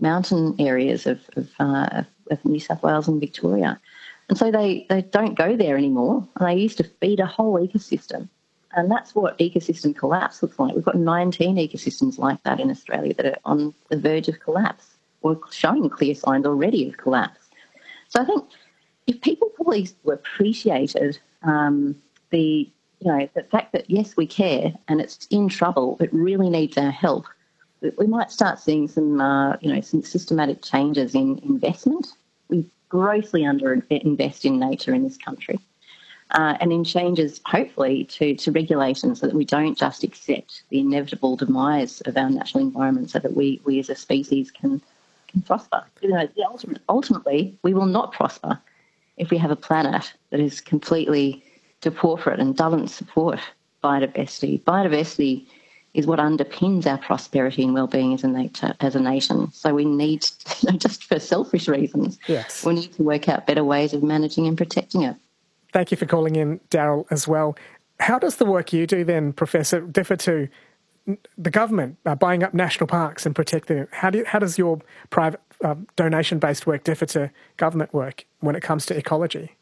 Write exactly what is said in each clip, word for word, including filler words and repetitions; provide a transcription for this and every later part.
mountain areas of, of, uh, of New South Wales and Victoria. And so they, they don't go there anymore. And they used to feed a whole ecosystem. And that's what ecosystem collapse looks like. We've got nineteen ecosystems like that in Australia that are on the verge of collapse or showing clear signs already of collapse. So I think if people probably appreciated um, the, you know, the fact that, yes, we care and it's in trouble, it really needs our help, we might start seeing some, uh, you know, some systematic changes in investment. We grossly underinvest in nature in this country. Uh, and in changes, hopefully, to, to regulations so that we don't just accept the inevitable demise of our natural environment so that we, we as a species can, can prosper. You know, the ultimate, ultimately, we will not prosper if we have a planet that is completely depauperate and doesn't support biodiversity. Biodiversity is what underpins our prosperity and well-being as a, nature, as a nation. So we need, you know, just for selfish reasons, yes. we need to work out better ways of managing and protecting it. Thank you for calling in, Daryl, as well. How does the work you do then, Professor, differ to the government uh, buying up national parks and protecting it? How do you, how does your private uh, donation-based work differ to government work when it comes to ecology?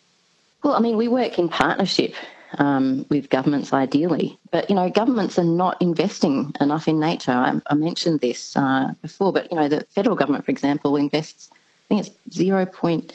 Well, I mean, we work in partnership um, with governments ideally, but, you know, governments are not investing enough in nature. I, I mentioned this uh, before, but, you know, the federal government, for example, invests, I think it's zero point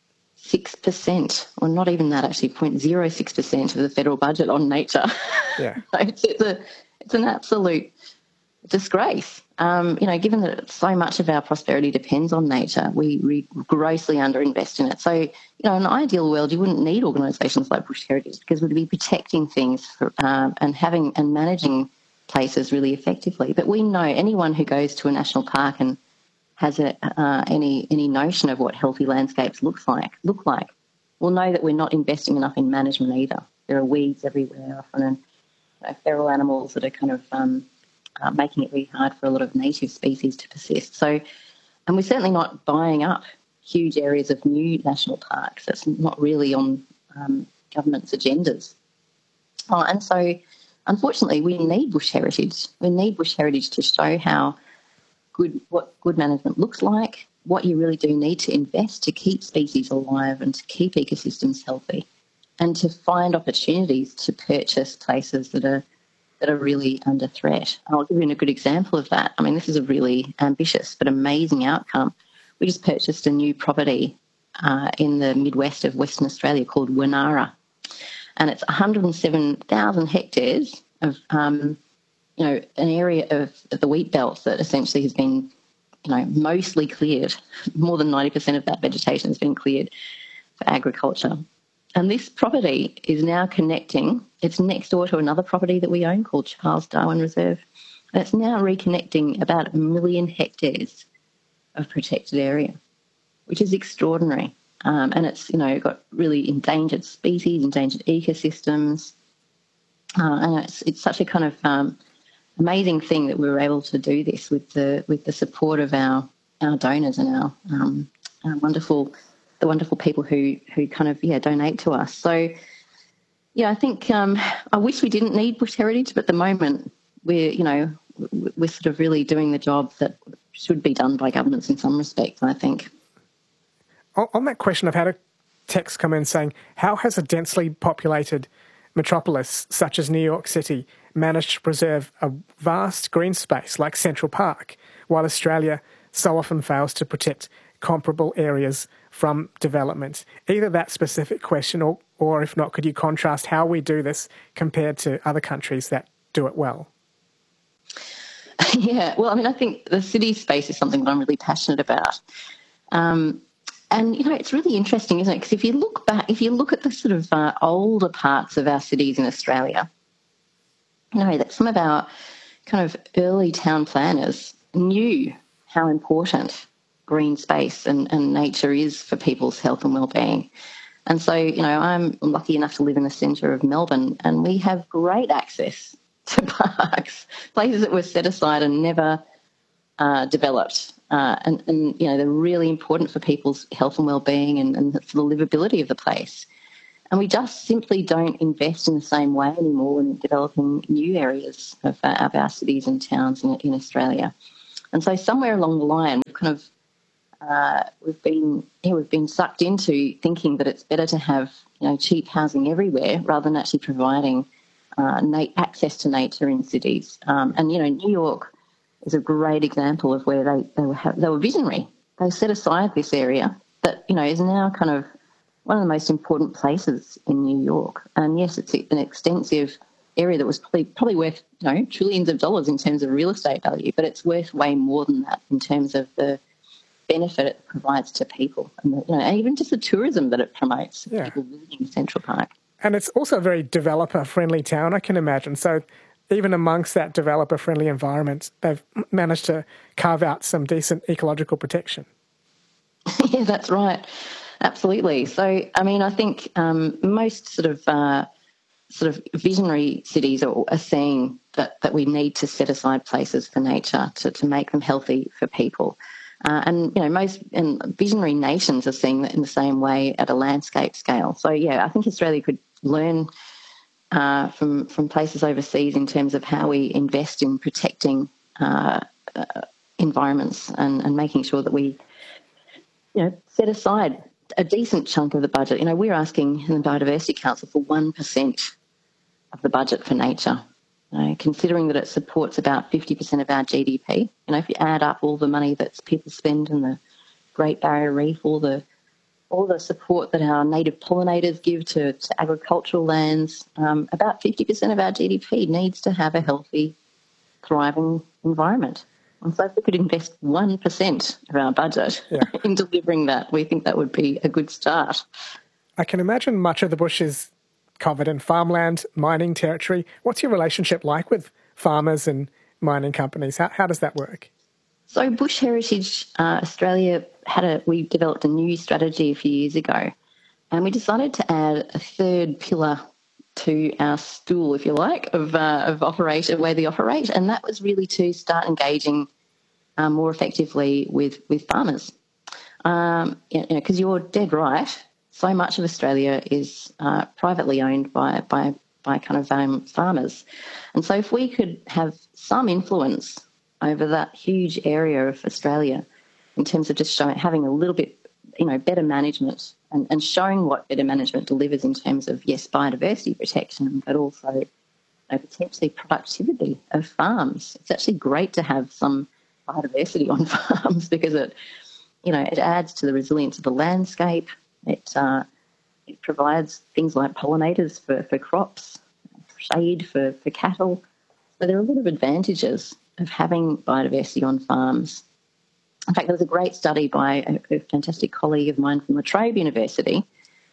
six percent, or not even that actually, zero point zero six percent of the federal budget on nature. Yeah. it's, it's, a, it's an absolute disgrace. Um, you know, given that so much of our prosperity depends on nature, we, we grossly underinvest in it. So, you know, in an ideal world, you wouldn't need organisations like Bush Heritage because we'd be protecting things for, um, and having and managing places really effectively. But we know anyone who goes to a national park and has a, uh, any any notion of what healthy landscapes looks like look like, will know that we're not investing enough in management either. There are weeds everywhere often, and you know, feral animals that are kind of um, uh, making it really hard for a lot of native species to persist. So, and we're certainly not buying up huge areas of new national parks. That's not really on um, government's agendas. Oh, and so, unfortunately, we need bush heritage. We need bush heritage to show how good what good management looks like, what you really do need to invest to keep species alive and to keep ecosystems healthy, and to find opportunities to purchase places that are that are really under threat. I'll give you a good example of that. I mean, this is a really ambitious but amazing outcome. We just purchased a new property uh, in the Midwest of Western Australia called Winara, and it's one hundred seven thousand hectares of um, you know, an area of, of the wheat belt that essentially has been, you know, mostly cleared. More than ninety percent of that vegetation has been cleared for agriculture. And this property is now connecting. It's next door to another property that we own called Charles Darwin Reserve. And it's now reconnecting about a million hectares of protected area, which is extraordinary. Um, and it's, you know, got really endangered species, endangered ecosystems. Uh, and it's, it's such a kind of um, amazing thing that we were able to do this with the with the support of our our donors and our, um, our wonderful the wonderful people who who kind of yeah donate to us. So yeah, I think um, I wish we didn't need bush heritage, but at the moment we're you know we're sort of really doing the job that should be done by governments in some respects, I think. On that question, I've had a text come in saying, how has a densely populated metropolis such as New York City managed to preserve a vast green space like Central Park, while Australia so often fails to protect comparable areas from development? Either that specific question, or, or if not, could you contrast how we do this compared to other countries that do it well? Yeah, well, I mean, I think the city space is something that I'm really passionate about. Um, and, you know, it's really interesting, isn't it? Because if you look back, if you look at the sort of uh, older parts of our cities in Australia, you know, that some of our kind of early town planners knew how important green space and, and nature is for people's health and well-being. And so, you know, I'm lucky enough to live in the centre of Melbourne, and we have great access to parks, places that were set aside and never uh, developed. Uh, and, and, you know, they're really important for people's health and well-being and, and for the livability of the place. And we just simply don't invest in the same way anymore in developing new areas of, uh, of our cities and towns in, in Australia. And so somewhere along the line, we've kind of uh, we've been yeah, we've been sucked into thinking that it's better to have, you know, cheap housing everywhere rather than actually providing uh, na- access to nature in cities. Um, and you know, New York is a great example of where they they were ha- they were visionary. They set aside this area that, you know, is now kind of one of the most important places in New York. And yes, it's an extensive area that was probably, probably worth, you know, trillions of dollars in terms of real estate value, but it's worth way more than that in terms of the benefit it provides to people, and, the, you know, and even just the tourism that it promotes. Yeah. People visiting Central Park. And it's also a very developer-friendly town, I can imagine. So even amongst that developer-friendly environment, they've managed to carve out some decent ecological protection. Yeah, that's right. Absolutely. So, I mean, I think um, most sort of uh, sort of visionary cities are, are seeing that, that we need to set aside places for nature to, to make them healthy for people. Uh, and, you know, most and visionary nations are seeing that in the same way at a landscape scale. So, yeah, I think Australia could learn uh, from, from places overseas in terms of how we invest in protecting uh, uh, environments and, and making sure that we, you know, set aside a decent chunk of the budget. You know, we're asking in the Biodiversity Council for one percent of the budget for nature, you know, considering that it supports about fifty percent of our G D P. You know, if you add up all the money that people spend in the Great Barrier Reef, all the all the support that our native pollinators give to, to agricultural lands, um, about fifty percent of our G D P needs to have a healthy, thriving environment. And so if we could invest one percent of our budget yeah. in delivering that, we think that would be a good start. I can imagine much of the bush is covered in farmland, mining territory. What's your relationship like with farmers and mining companies? How, how does that work? So Bush Heritage uh, Australia had a, we developed a new strategy a few years ago, and we decided to add a third pillar to our stool, if you like, of uh, of operate, of where they operate, and that was really to start engaging uh, more effectively with with farmers. Um, you know, because you're dead right. So much of Australia is uh, privately owned by by by kind of um, farmers, and so if we could have some influence over that huge area of Australia in terms of just showing, having a little bit, you know, better management and, and showing what better management delivers in terms of, yes, biodiversity protection, but also, you know, potentially productivity of farms. It's actually great to have some biodiversity on farms because it, you know, it adds to the resilience of the landscape. It uh, it provides things like pollinators for, for crops, shade for, for cattle. So there are a lot of advantages of having biodiversity on farms. In fact, there was a great study by a, a fantastic colleague of mine from La Trobe University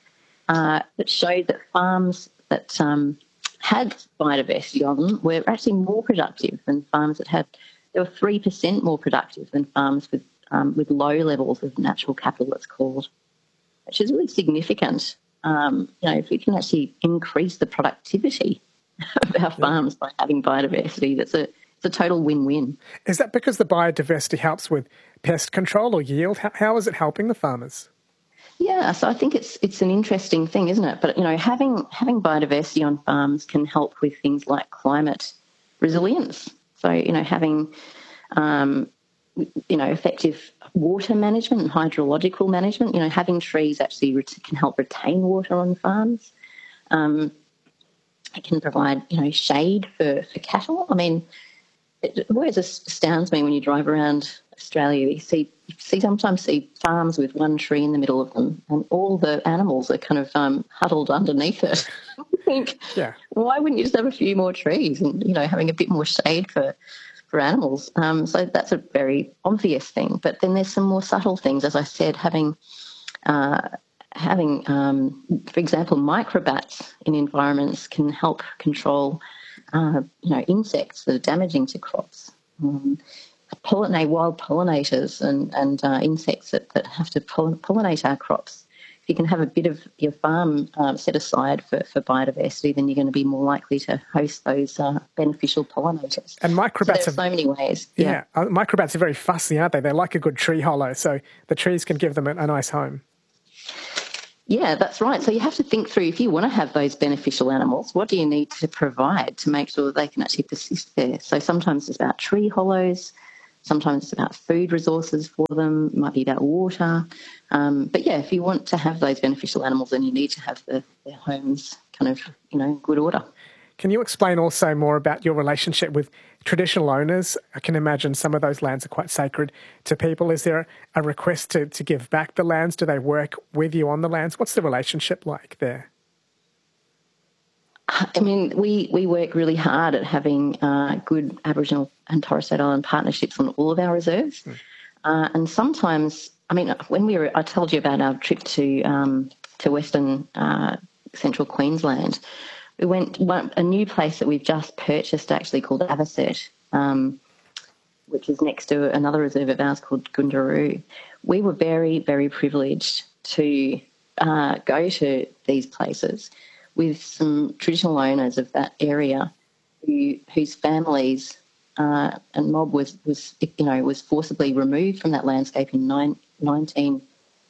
uh, that showed that farms that um, had biodiversity on them were actually more productive than farms that had. They were three percent more productive than farms with um, with low levels of natural capital, it's called, which is really significant. Um, you know, if we can actually increase the productivity of our farms by having biodiversity, that's a it's a total win-win. Is that because the biodiversity helps with pest control or yield? How, how is it helping the farmers? Yeah, so I think it's it's an interesting thing, isn't it? But, you know, having having biodiversity on farms can help with things like climate resilience. So, you know, having, um, you know, effective water management and hydrological management, you know, having trees actually ret- can help retain water on farms. Um, it can provide, you know, shade for, for cattle. I mean, it always astounds me when you drive around Australia. You see, you see sometimes see farms with one tree in the middle of them, and all the animals are kind of um, huddled underneath it. You think, yeah. why wouldn't you just have a few more trees and, you know, having a bit more shade for for animals? Um, so that's a very obvious thing. But then there's some more subtle things, as I said, having uh, having, um, for example, microbats in environments can help control Uh, you know, insects that are damaging to crops, um, pollinate wild pollinators and and uh, insects that, that have to poll- pollinate our crops. If you can have a bit of your farm um, set aside for, for biodiversity, then you're going to be more likely to host those uh, beneficial pollinators. And microbats so there are are, so many ways. Yeah, yeah. uh, microbats are very fussy, aren't they? They're like a good tree hollow, so the trees can give them a, a nice home. Yeah, that's right. So you have to think through, if you want to have those beneficial animals, what do you need to provide to make sure that they can actually persist there? So sometimes it's about tree hollows, Sometimes it's about food resources for them. It might be about water. Um, but yeah, if you want to have those beneficial animals, then you need to have the, their homes kind of, you know, in good order. Can you explain also more about your relationship with traditional owners? I can imagine some of those lands are quite sacred to people. Is there a request to, to give back the lands? Do they work with you on the lands? What's the relationship like there? I mean, we, we work really hard at having uh, good Aboriginal and Torres Strait Island partnerships on all of our reserves. Mm. Uh, and sometimes, I mean, when we were, I told you about our trip to um, to Western uh, Central Queensland. We went one, a new place that we've just purchased, actually called Avocet, um, which is next to another reserve of ours called Gundaroo. We were very, very privileged to uh, go to these places with some traditional owners of that area, who, whose families uh, and mob was, was, you know, was forcibly removed from that landscape in nine, nineteen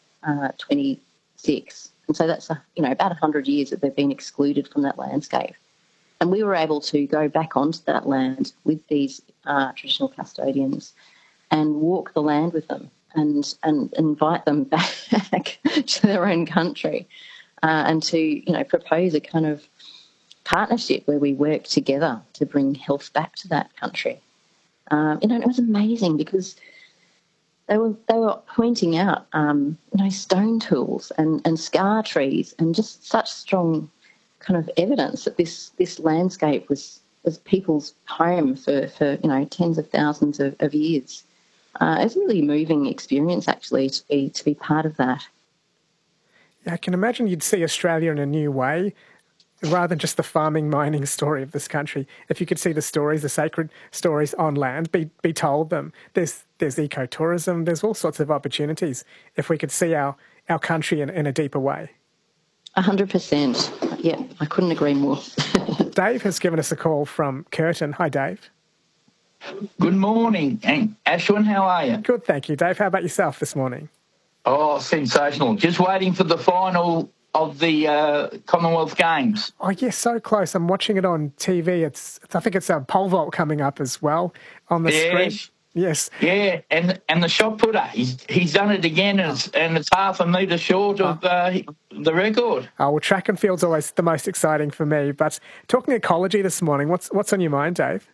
twenty-six. And so that's, a, you know, about one hundred years that they've been excluded from that landscape. And we were able to go back onto that land with these uh, traditional custodians and walk the land with them and, and invite them back to their own country uh, and to, you know, propose a kind of partnership where we work together to bring health back to that country. Um, you know, and it was amazing because They were they were pointing out, um, you know, stone tools and, and scar trees and just such strong kind of evidence that this, this landscape was, was people's home for, for, you know, tens of thousands of, of years. Uh, it's a really moving experience, actually, to be to be part of that. Yeah, I can imagine you'd see Australia in a new way, rather than just the farming, mining story of this country. If you could see the stories, the sacred stories on land, be be told them. There's there's ecotourism, there's all sorts of opportunities if we could see our, our country in, in a deeper way. A hundred percent. Yeah, I couldn't agree more. Dave has given us a call from Curtin. Hi, Dave. Good morning. And Ashwin, how are you? Good, thank you, Dave. How about yourself this morning? Oh, sensational. Just waiting for the final of the uh, Commonwealth Games. Oh, yes, so close. I'm watching it on T V. It's, I think it's a pole vault coming up as well on the yes. screen. Yes. Yeah, and and the shot putter, he's he's done it again, and it's, and it's half a metre short of uh, the record. Oh, well, track and field's always the most exciting for me. But talking ecology this morning, what's what's on your mind, Dave?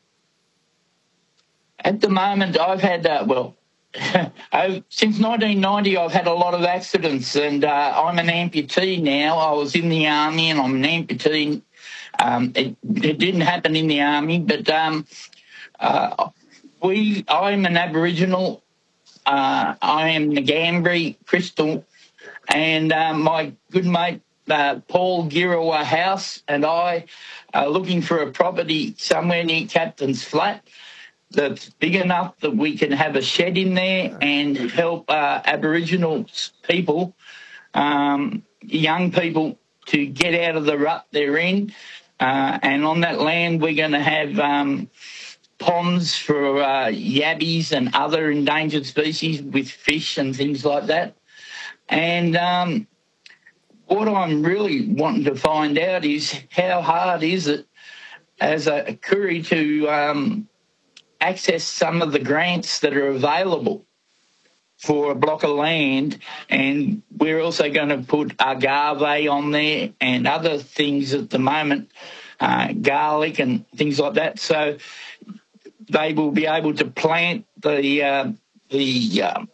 At the moment, I've had, uh, well, I've, since nineteen ninety, I've had a lot of accidents, and uh, I'm an amputee now. I was in the Army, and I'm an amputee. Um, it, it didn't happen in the Army, but um, uh, we. I'm an Aboriginal. Uh, I am Ngambri Crystal, and uh, my good mate uh, Paul Girawa House and I are looking for a property somewhere near Captain's Flat that's big enough that we can have a shed in there and help uh, Aboriginal people, um, young people, to get out of the rut they're in. Uh, and on that land, we're going to have um, ponds for uh, yabbies and other endangered species with fish and things like that. And um, what I'm really wanting to find out is how hard is it as a Koori to um, access some of the grants that are available for a block of land. And we're also going to put agave on there and other things at the moment, uh, garlic and things like that. So they will be able to plant the uh, the uh,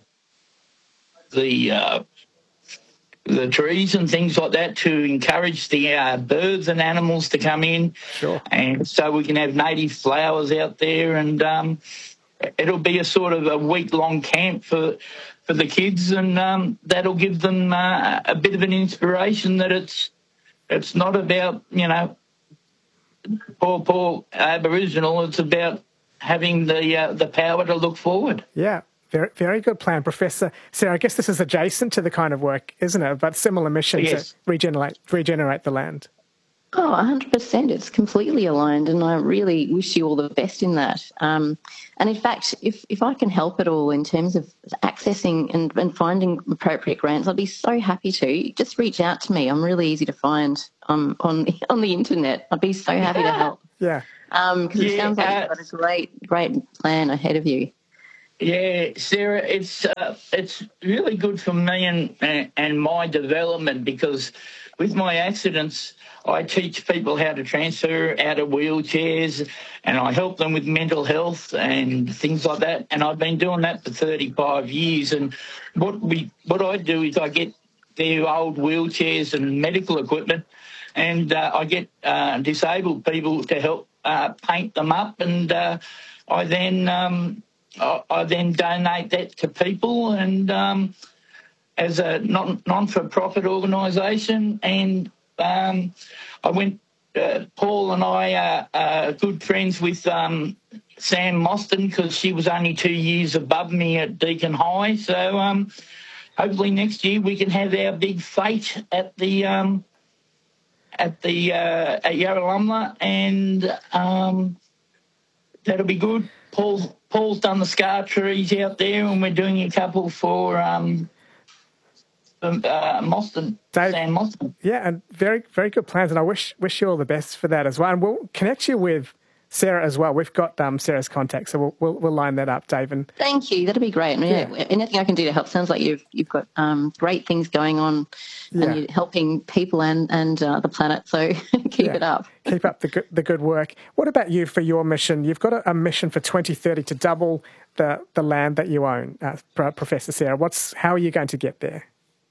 the uh, the trees and things like that to encourage the uh, birds and animals to come in. Sure. And so we can have native flowers out there, and um, it'll be a sort of a week-long camp for for the kids, and um, that'll give them uh, a bit of an inspiration that it's it's not about, you know, poor, poor Aboriginal. It's about having the uh, the power to look forward. Yeah. Very, very good plan, Professor Sarah. I guess this is adjacent to the kind of work, isn't it? But similar mission yes. to regenerate, regenerate the land. Oh, one hundred percent. It's completely aligned, and I really wish you all the best in that. Um, and in fact, if, if I can help at all in terms of accessing and, and finding appropriate grants, I'd be so happy to. Just reach out to me. I'm really easy to find um, on, on the internet. I'd be so happy to help. Yeah. Um, because yeah, it sounds like uh, you've got a great, great plan ahead of you. Yeah, Sarah, it's uh, it's really good for me and, and and my development, because with my accidents, I teach people how to transfer out of wheelchairs, and I help them with mental health and things like that. And I've been doing that for thirty-five years. And what we what I do is I get their old wheelchairs and medical equipment, and uh, I get uh, disabled people to help uh, paint them up, and uh, I then. Um, I, I then donate that to people, and um, as a non, non-for-profit organisation. And um, I went, uh, Paul and I are, are good friends with um, Sam Mostyn, because she was only two years above me at Deakin High. So um, hopefully next year we can have our big fete at the um, at the uh, at Yarralumla, and um, that'll be good. Paul's, Paul's done the scar trees out there, and we're doing a couple for um, uh, Mostyn, Dave, Sam Mostyn. Yeah, and very, very good plans, and I wish wish you all the best for that as well. And we'll connect you with Sarah as well. We've got um, Sarah's contact, so we'll, we'll we'll line that up, Dave. And thank you. That'd be great. And yeah, yeah, anything I can do to help. Sounds like you've you've got um, great things going on, and yeah. you're helping people and and uh, the planet. So keep yeah. it up. Keep up the good the good work. What about you for your mission? You've got a, a mission for twenty thirty to double the the land that you own, uh, Professor Sarah. What's how are you going to get there?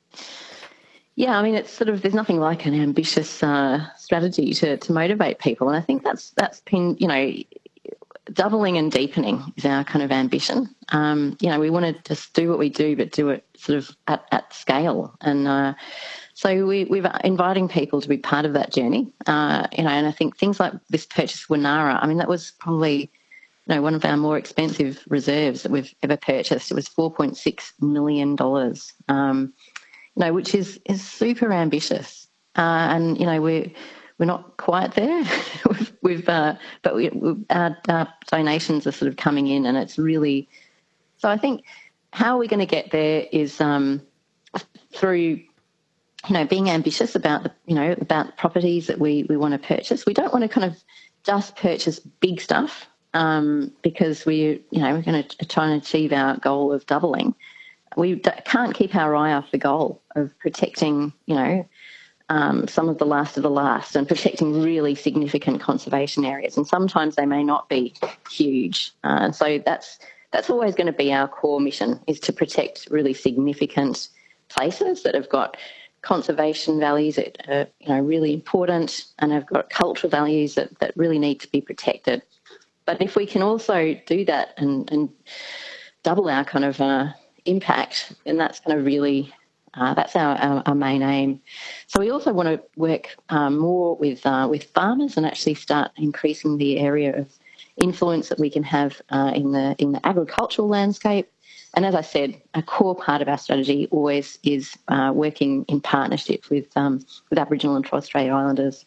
Yeah, I mean, it's sort of, there's nothing like an ambitious uh, strategy to, to motivate people. And I think that's that's been, you know, doubling and deepening is our kind of ambition. Um, you know, we want to just do what we do, but do it sort of at, at scale. And uh, so we, we're inviting people to be part of that journey. Uh, you know, and I think things like this purchase of Wonara, I mean, that was probably, you know, one of our more expensive reserves that we've ever purchased. It was four point six million dollars. Um No, which is, is super ambitious, uh, and you know we're we're not quite there. we've, we've uh, but we, we, our, our donations are sort of coming in, and it's really. So I think how we're going to get there is um, through, you know, being ambitious about the you know about properties that we, we want to purchase. We don't want to kind of just purchase big stuff um, because we you know we're going to try and achieve our goal of doubling. We can't keep our eye off the goal of protecting, you know, um, some of the last of the last and protecting really significant conservation areas. And sometimes they may not be huge. Uh, and so that's that's always going to be our core mission, is to protect really significant places that have got conservation values that are, you know, really important, and have got cultural values that, that really need to be protected. But if we can also do that and, and double our kind of uh, impact, and that's going to really uh, that's our, our, our main aim. So we also want to work um, more with uh, with farmers and actually start increasing the area of influence that we can have uh, in the in the agricultural landscape. And as I said, a core part of our strategy always is uh, working in partnership with um, with Aboriginal and Torres Strait Islanders.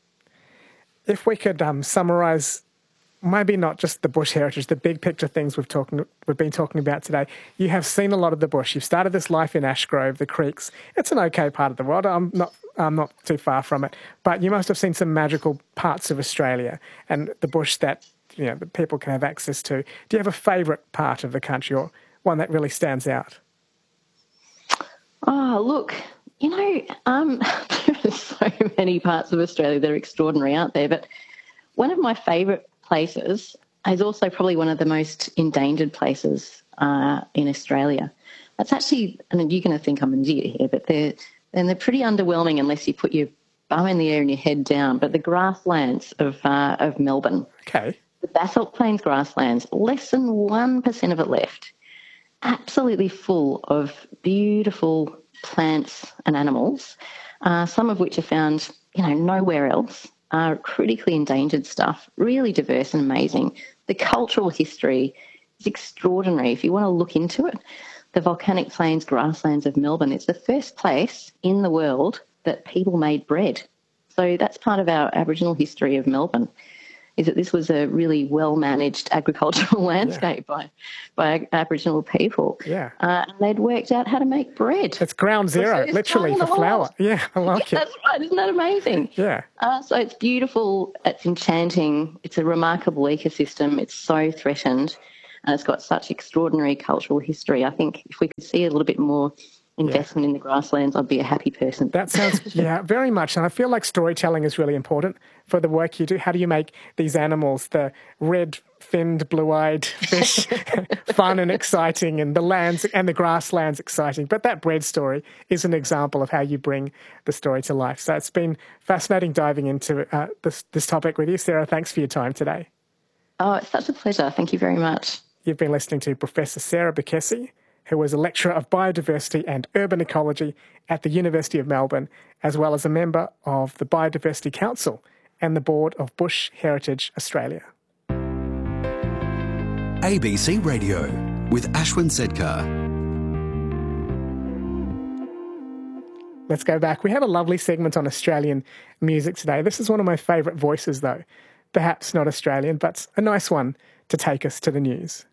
If we could um, summarise, maybe not just the bush heritage, the big picture things we've talking we've been talking about today. You have seen a lot of the bush. You've started this life in Ashgrove, the creeks. It's an okay part of the world. I'm not I'm not too far from it, but you must have seen some magical parts of Australia and the bush that you know that people can have access to. Do you have a favourite part of the country, or one that really stands out? Oh, look, you know, um, there are so many parts of Australia that are extraordinary, aren't there? But one of my favourite places is also probably one of the most endangered places uh, in Australia. That's actually, and you're going to think I'm an idiot here, but they're and they're pretty underwhelming unless you put your bum in the air and your head down. But the grasslands of uh, of Melbourne, okay, the Basalt Plains grasslands, less than one percent of it left. Absolutely full of beautiful plants and animals, uh, some of which are found, you know, nowhere else. Are critically endangered stuff, really diverse and amazing. The cultural history is extraordinary. If you want to look into it, the Volcanic Plains grasslands of Melbourne, it's the first place in the world that people made bread. So that's part of our Aboriginal history of Melbourne, is that this was a really well-managed agricultural landscape yeah. by by Aboriginal people. Yeah. Uh, and they'd worked out how to make bread. It's ground zero, literally, for flour. Yeah, I like yeah, it. That's right. Isn't that amazing? Yeah. Uh, so it's beautiful. It's enchanting. It's a remarkable ecosystem. It's so threatened. and it's got such extraordinary cultural history. I think if we could see a little bit more investment yeah. in the grasslands, I'd be a happy person. That sounds, yeah, very much. And I feel like storytelling is really important for the work you do. How do you make these animals, the red-finned, blue-eyed fish, fun and exciting, and the lands and the grasslands exciting? But that bread story is an example of how you bring the story to life. So it's been fascinating diving into uh, this, this topic with you. Sarah, thanks for your time today. Oh, it's such a pleasure. Thank you very much. You've been listening to Professor Sarah Bekesi, who was a lecturer of biodiversity and urban ecology at the University of Melbourne, as well as a member of the Biodiversity Council and the board of Bush Heritage Australia. A B C Radio with Ashwin Sedkar. Let's go back. We have a lovely segment on Australian music today. This is one of my favourite voices, though. Perhaps not Australian, but a nice one to take us to the news.